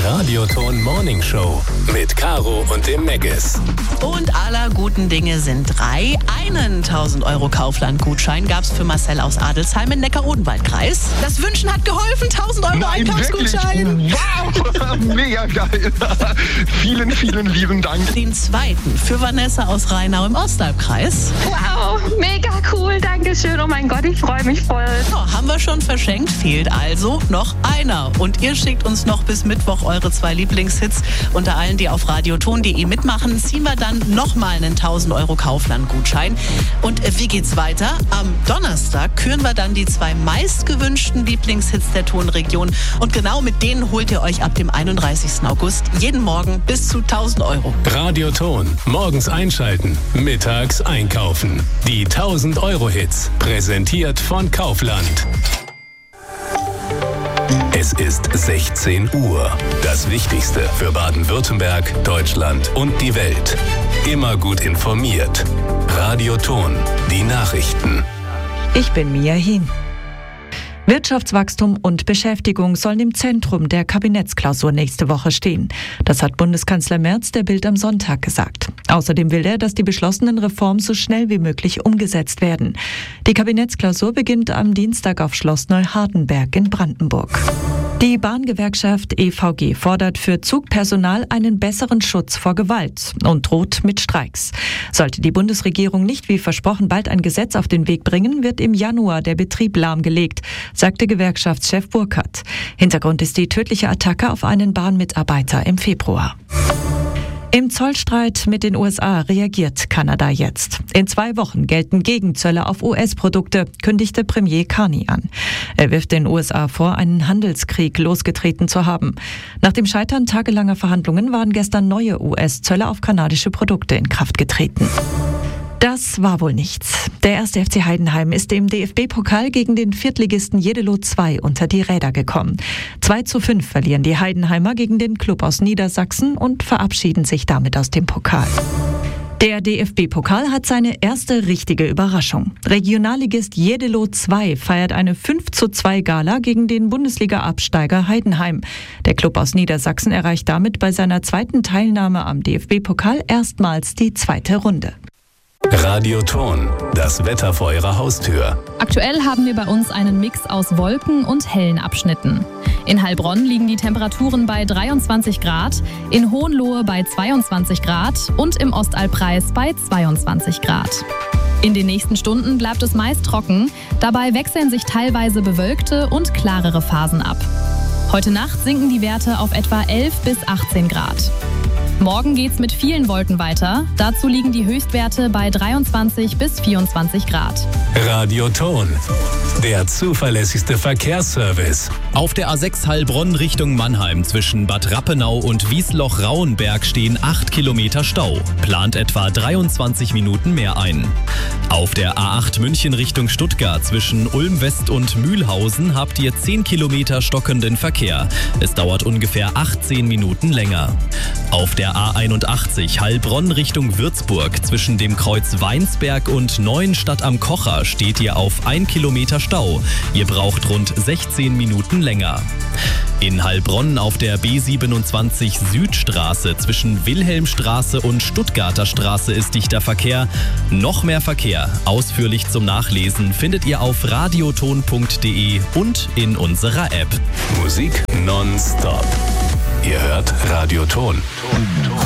Radioton Morning Show mit Caro und dem Meggis. Und aller guten Dinge sind 3. Einen 1.000 € Kaufland-Gutschein gab es für Marcel aus Adelsheim im Neckar-Odenwald-Kreis. Das Wünschen hat geholfen, 1.000 € Einkaufsgutschein. Wow, mega geil. Vielen, vielen lieben Dank. Den 2. für Vanessa aus Rheinau im Ostalbkreis. Wow, mega cool, danke schön. Oh mein Gott, ich freue mich voll. Ja, haben wir schon verschenkt, fehlt also noch einer. Und ihr schickt uns noch bis Mittwoch eure 2 Lieblingshits. Unter allen, die auf radioton.de mitmachen, ziehen wir dann nochmal einen 1.000 € Kaufland-Gutschein. Und wie geht's weiter? Am Donnerstag küren wir dann die 2 meistgewünschten Lieblingshits der Tonregion. Und genau mit denen holt ihr euch ab dem 31. August jeden Morgen bis zu 1.000 €. Radioton. Morgens einschalten, mittags einkaufen. Die 1.000 € Hits. Präsentiert von Kaufland. Es ist 16 Uhr. Das Wichtigste für Baden-Württemberg, Deutschland und die Welt. Immer gut informiert. Radioton. Die Nachrichten. Ich bin Mia Hien. Wirtschaftswachstum und Beschäftigung sollen im Zentrum der Kabinettsklausur nächste Woche stehen. Das hat Bundeskanzler Merz der Bild am Sonntag gesagt. Außerdem will er, dass die beschlossenen Reformen so schnell wie möglich umgesetzt werden. Die Kabinettsklausur beginnt am Dienstag auf Schloss Neuhardenberg in Brandenburg. Die Bahngewerkschaft EVG fordert für Zugpersonal einen besseren Schutz vor Gewalt und droht mit Streiks. Sollte die Bundesregierung nicht wie versprochen bald ein Gesetz auf den Weg bringen, wird im Januar der Betrieb lahmgelegt, sagte Gewerkschaftschef Burkhardt. Hintergrund ist die tödliche Attacke auf einen Bahnmitarbeiter im Februar. Im Zollstreit mit den USA reagiert Kanada jetzt. In 2 Wochen gelten Gegenzölle auf US-Produkte, kündigte Premier Carney an. Er wirft den USA vor, einen Handelskrieg losgetreten zu haben. Nach dem Scheitern tagelanger Verhandlungen waren gestern neue US-Zölle auf kanadische Produkte in Kraft getreten. Das war wohl nichts. Der 1. FC Heidenheim ist im DFB-Pokal gegen den Viertligisten Jeddelo 2 unter die Räder gekommen. 2:5 verlieren die Heidenheimer gegen den Klub aus Niedersachsen und verabschieden sich damit aus dem Pokal. Der DFB-Pokal hat seine erste richtige Überraschung. Regionalligist Jeddelo 2 feiert eine 5:2 Gala gegen den Bundesliga-Absteiger Heidenheim. Der Klub aus Niedersachsen erreicht damit bei seiner 2. Teilnahme am DFB-Pokal erstmals die 2. Runde. Radioton. Das Wetter vor Ihrer Haustür. Aktuell haben wir bei uns einen Mix aus Wolken und hellen Abschnitten. In Heilbronn liegen die Temperaturen bei 23 Grad, in Hohenlohe bei 22 Grad und im Ostalbkreis bei 22 Grad. In den nächsten Stunden bleibt es meist trocken, dabei wechseln sich teilweise bewölkte und klarere Phasen ab. Heute Nacht sinken die Werte auf etwa 11 bis 18 Grad. Morgen geht's mit vielen Wolken weiter. Dazu liegen die Höchstwerte bei 23 bis 24 Grad. Radioton. Der zuverlässigste Verkehrsservice. Auf der A6 Heilbronn Richtung Mannheim zwischen Bad Rappenau und Wiesloch-Rauenberg stehen 8 Kilometer Stau. Plant etwa 23 Minuten mehr ein. Auf der A8 München Richtung Stuttgart zwischen Ulm West und Mühlhausen habt ihr 10 Kilometer stockenden Verkehr. Es dauert ungefähr 18 Minuten länger. Auf der A81 Heilbronn Richtung Würzburg zwischen dem Kreuz Weinsberg und Neuenstadt am Kocher steht ihr auf 1 Kilometer Stau. Ihr braucht rund 16 Minuten länger. In Heilbronn auf der B27 Südstraße zwischen Wilhelmstraße und Stuttgarter Straße ist dichter Verkehr. Noch mehr Verkehr, ausführlich zum Nachlesen, findet ihr auf radioton.de und in unserer App. Musik nonstop. Ihr hört Radioton.